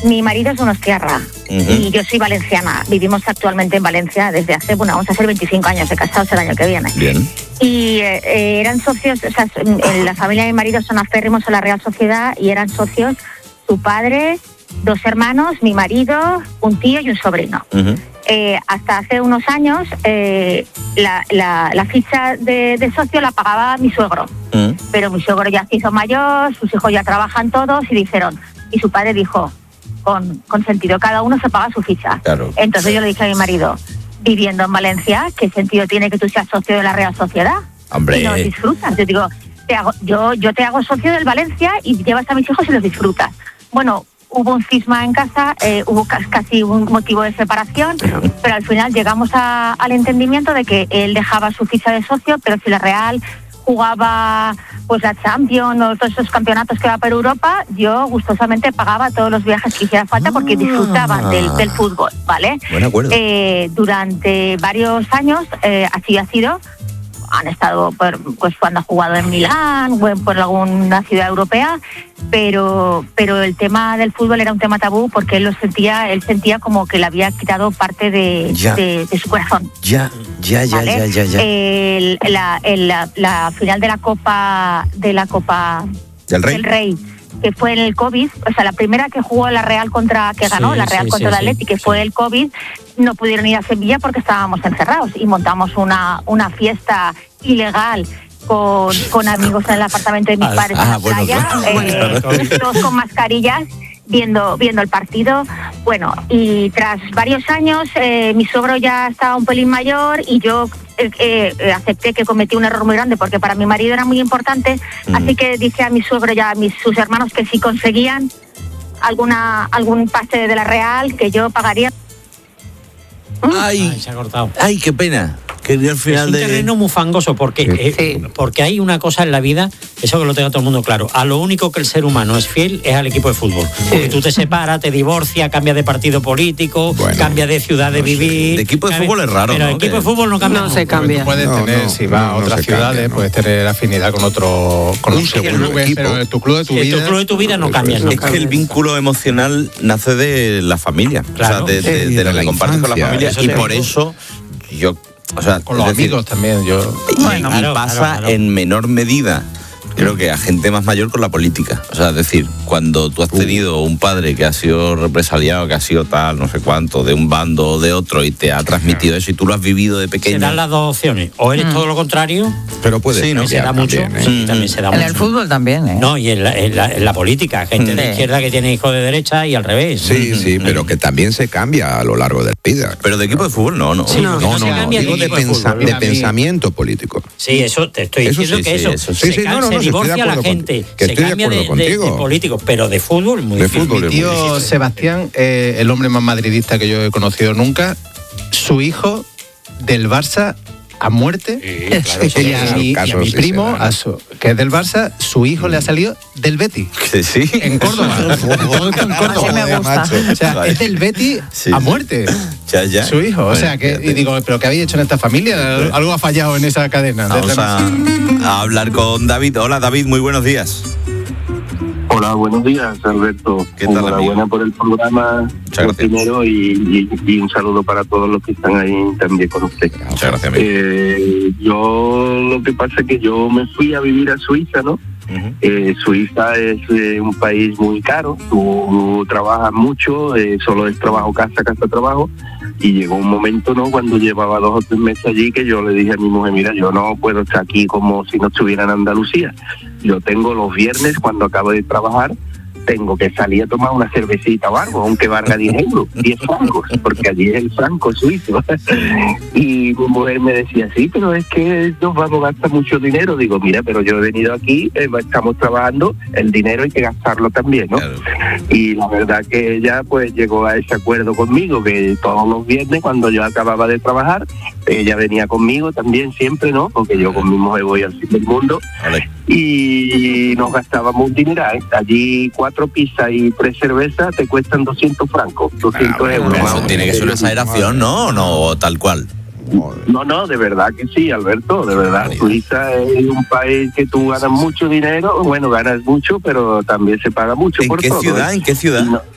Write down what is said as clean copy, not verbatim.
Mi marido es donostiarra y yo soy valenciana. Vivimos actualmente en Valencia desde hace, vamos a hacer 25 años de casados el año que viene. Bien. Y eran socios, o sea, en la familia de mi marido son aférrimos a la Real Sociedad y eran socios su padre, 2 hermanos, mi marido, un tío y un sobrino. Hasta hace unos años la ficha de socio la pagaba mi suegro, pero mi suegro ya se hizo mayor, sus hijos ya trabajan todos y su padre dijo, con sentido, cada uno se paga su ficha. Claro. Entonces yo le dije a mi marido, viviendo en Valencia, ¿qué sentido tiene que tú seas socio de la Real Sociedad? Hombre. Y no disfrutas. Yo digo, yo te hago socio del Valencia y llevas a mis hijos y los disfrutas. Bueno, hubo un cisma en casa, hubo casi un motivo de separación, pero al final llegamos al entendimiento de que él dejaba su ficha de socio, pero si la Real jugaba pues la Champions o todos esos campeonatos que va por Europa, yo gustosamente pagaba todos los viajes que hiciera falta porque disfrutaban del fútbol, ¿vale? Buen acuerdo. Durante varios años así ha sido. Han estado pues cuando ha jugado en Milán o por alguna ciudad europea, pero el tema del fútbol era un tema tabú porque él sentía como que le había quitado parte de su corazón. ¿Vale? La final de la Copa del Rey, que fue en el COVID, o sea, la primera que jugó la Real ganó la Real contra el Atleti, que fue el COVID, no pudieron ir a Sevilla porque estábamos encerrados y montamos una fiesta ilegal con amigos en el apartamento de mis padres en la playa, todos con mascarillas, viendo el partido. Bueno, y tras varios años mi suegro ya estaba un pelín mayor y yo acepté que cometí un error muy grande porque para mi marido era muy importante, así que dije a mi suegro y a sus hermanos que si conseguían algún pase de la Real, que yo pagaría. Ay, se ha cortado. Ay, qué pena. Que al final es un terreno muy fangoso porque hay una cosa en la vida, eso que lo tenga todo el mundo claro, a lo único que el ser humano es fiel es al equipo de fútbol, porque tú te separas, te divorcias, cambias de partido político, cambias de ciudad de vivir. De equipo de fútbol es raro, pero ¿no? el equipo de fútbol no cambia. No se cambia. Tú puedes tener, si vas a otras ciudades, puedes tener afinidad con otros clubes, pero tu club de tu vida. Tu club de tu vida no cambia. Es que el vínculo emocional nace de la familia, claro, o sea, de lo que compartes con la familia, y por eso yo... O sea, con los amigos también, pasa en menor medida, creo que a gente más mayor con la política. O sea, es decir, cuando tú has tenido un padre que ha sido represaliado, que ha sido tal, no sé cuánto, de un bando o de otro, y te ha transmitido eso, y tú lo has vivido de pequeño. Se dan las dos opciones. O eres todo lo contrario, pero puede sí, ¿no? Se da mucho. También, también se da en mucho. el fútbol también, ¿eh? No, y en la política, gente de izquierda que tiene hijos de derecha y al revés. Sí, pero que también se cambia a lo largo de la vida. Pero de equipo de fútbol no. Sí, no se cambia digo de equipo de fútbol. de pensamiento político. Sí, eso te estoy diciendo sí, que sí, eso sí. se divorcia a la gente, se cambia de políticos, pero de fútbol muy difícil. Mi tío Sebastián, el hombre más madridista que yo he conocido nunca, su hijo del Barça a muerte, y a mi primo, que es del Barça, su hijo le ha salido del Betis. Sí. En Córdoba. En Córdoba. Así me gusta. O sea, es del Betis a muerte. Ya. Su hijo. O sea, que y digo, ¿pero qué habéis hecho en esta familia? Algo ha fallado en esa cadena. Vamos a hablar con David. Hola, David, muy buenos días. Hola, buenos días, Alberto. ¿Qué tal, enhorabuena por el programa. Muchas gracias. Primero y un saludo para todos los que están ahí también con usted. Muchas gracias, amigo. Yo lo que pasa es que yo me fui a vivir a Suiza, ¿no? Suiza es un país muy caro, tú trabajas mucho, solo es trabajo, casa, trabajo, y llegó un momento, ¿no?, cuando llevaba 2 o 3 meses allí, que yo le dije a mi mujer, mira, yo no puedo estar aquí como si no estuviera en Andalucía. Yo tengo los viernes, cuando acabo de trabajar, tengo que salir a tomar una cervecita o algo, aunque valga 10 euros, 10 francos, porque allí es el franco suizo. Y mi mujer me decía, sí, pero es que nos vamos a gastar mucho dinero. Digo, mira, pero yo he venido aquí, estamos trabajando, el dinero hay que gastarlo también, ¿no? Claro. Y la verdad que ella pues llegó a ese acuerdo conmigo, que todos los viernes, cuando yo acababa de trabajar, ella venía conmigo también siempre, ¿no? Porque yo con mi mujer voy al fin del mundo. Vale. Y nos gastábamos un dineral. Allí 4 pizzas y 3 cervezas te cuestan 200 francos, 200 euros. Eso tiene que ser una exageración, ¿no? No, tal cual. No, de verdad que sí, Alberto, de verdad. Suiza es un país que tú ganas mucho dinero, bueno, ganas mucho, pero también se paga mucho por todo. ¿En qué ciudad?